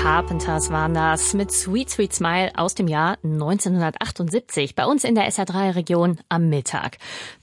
Carpenters waren das mit Sweet Sweet Smile aus dem Jahr 1978 bei uns in der SR3-Region am Mittag.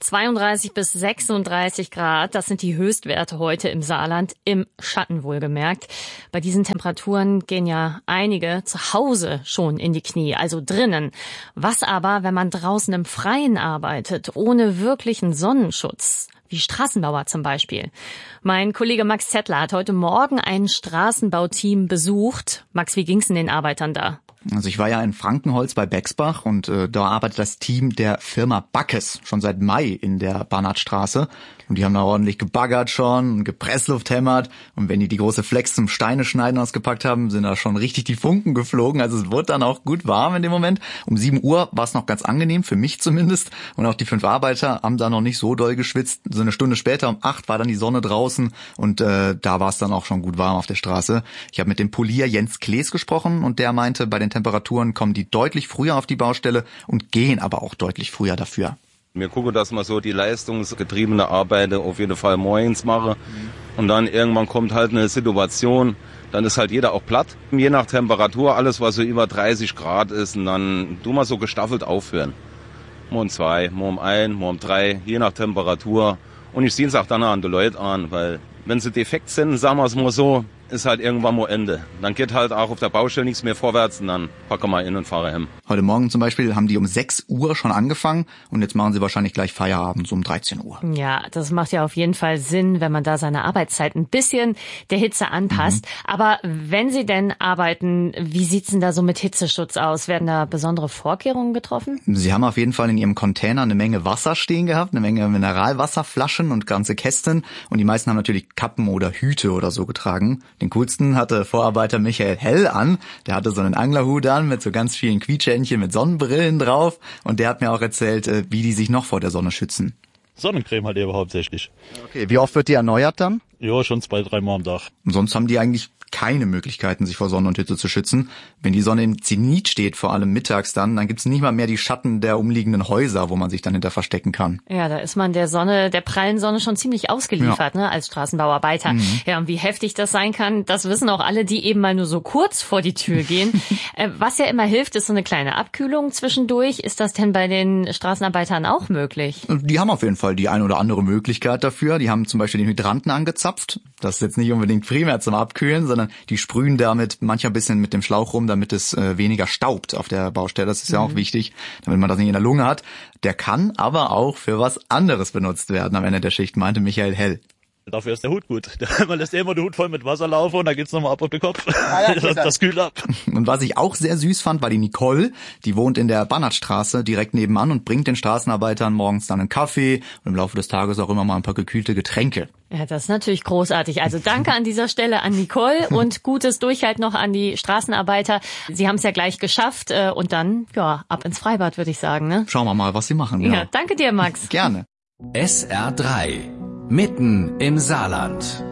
32 bis 36 Grad, das sind die Höchstwerte heute im Saarland, im Schatten wohlgemerkt. Bei diesen Temperaturen gehen ja einige zu Hause schon in die Knie, also drinnen. Was aber, wenn man draußen im Freien arbeitet, ohne wirklichen Sonnenschutz? Wie Straßenbauer zum Beispiel. Mein Kollege Max Zettler hat heute Morgen ein Straßenbauteam besucht. Max, wie ging's denn den Arbeitern da? Also ich war ja in Frankenholz bei Bexbach und da arbeitet das Team der Firma Backes schon seit Mai in der Barnardstraße. Und die haben da ordentlich gebaggert schon, gepresslufthämmert. Und wenn die große Flex zum Steine schneiden ausgepackt haben, sind da schon richtig die Funken geflogen. Also es wurde dann auch gut warm in dem Moment. Um 7 Uhr war es noch ganz angenehm, für mich zumindest. Und auch die 5 Arbeiter haben da noch nicht so doll geschwitzt. So eine Stunde später um 8 war dann die Sonne draußen und da war es dann auch schon gut warm auf der Straße. Ich habe mit dem Polier Jens Klees gesprochen und der meinte, bei den Temperaturen kommen die deutlich früher auf die Baustelle und gehen aber auch deutlich früher dafür. Wir gucken, dass man so die leistungsgetriebene Arbeit auf jeden Fall morgens mache. Und dann irgendwann kommt halt eine Situation, dann ist halt jeder auch platt. Je nach Temperatur, alles was so über 30 Grad ist, und dann tun wir so gestaffelt aufhören. Morgen 2, morgen 1, morgen 3, je nach Temperatur. Und ich sehe es auch dann an die Leute an, weil wenn sie defekt sind, sagen wir es mal so, ist halt irgendwann mal Ende. Dann geht halt auch auf der Baustelle nichts mehr vorwärts und dann packen wir in und fahren heim. Heute Morgen zum Beispiel haben die um 6 Uhr schon angefangen und jetzt machen sie wahrscheinlich gleich Feierabend, so um 13 Uhr. Ja, das macht ja auf jeden Fall Sinn, wenn man da seine Arbeitszeit ein bisschen der Hitze anpasst. Aber wenn Sie denn arbeiten, wie sieht's denn da so mit Hitzeschutz aus? Werden da besondere Vorkehrungen getroffen? Sie haben auf jeden Fall in Ihrem Container eine Menge Wasser stehen gehabt, eine Menge Mineralwasserflaschen und ganze Kästen. Und die meisten haben natürlich Kappen oder Hüte oder so getragen. Den coolsten hatte Vorarbeiter Michael Hell an. Der hatte so einen Anglerhut an mit so ganz vielen Quietschentchen mit Sonnenbrillen drauf. Und der hat mir auch erzählt, wie die sich noch vor der Sonne schützen. Sonnencreme halt eben hauptsächlich. Okay, wie oft wird die erneuert dann? Ja, schon 2-3 Mal am Tag. Und sonst haben die eigentlich keine Möglichkeiten, sich vor Sonne und Hitze zu schützen. Wenn die Sonne im Zenit steht, vor allem mittags dann gibt's nicht mal mehr die Schatten der umliegenden Häuser, wo man sich dann hinter verstecken kann. Ja, da ist man der prallen Sonne schon ziemlich ausgeliefert, ne, als Straßenbauarbeiter. Ja, und wie heftig das sein kann, das wissen auch alle, die eben mal nur so kurz vor die Tür gehen. Was ja immer hilft, ist so eine kleine Abkühlung zwischendurch. Ist das denn bei den Straßenarbeitern auch möglich? Die haben auf jeden Fall die ein oder andere Möglichkeit dafür. Die haben zum Beispiel den Hydranten angezapft. Das ist jetzt nicht unbedingt primär zum Abkühlen, sondern die sprühen damit manchmal ein bisschen mit dem Schlauch rum, damit es weniger staubt auf der Baustelle. Das ist ja auch wichtig, damit man das nicht in der Lunge hat. Der kann aber auch für was anderes benutzt werden am Ende der Schicht, meinte Michael Hell. Dafür ist der Hut gut. Man lässt immer den Hut voll mit Wasser laufen und dann geht's nochmal ab auf den Kopf. Das kühlt ab. Und was ich auch sehr süß fand, war die Nicole. Die wohnt in der Barnardstraße direkt nebenan und bringt den Straßenarbeitern morgens dann einen Kaffee und im Laufe des Tages auch immer mal ein paar gekühlte Getränke. Ja, das ist natürlich großartig. Also danke an dieser Stelle an Nicole und gutes Durchhalten noch an die Straßenarbeiter. Sie haben es ja gleich geschafft und dann, ja, ab ins Freibad, würde ich sagen, ne? Schauen wir mal, was sie machen. Ja, danke dir, Max. Gerne. SR3 mitten im Saarland.